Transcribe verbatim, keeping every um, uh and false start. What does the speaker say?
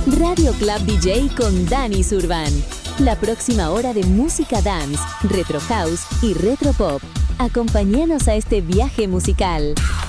Radio Club D J con Dani Surban. La próxima hora de música dance, retro house y retro pop. Acompáñanos a este viaje musical.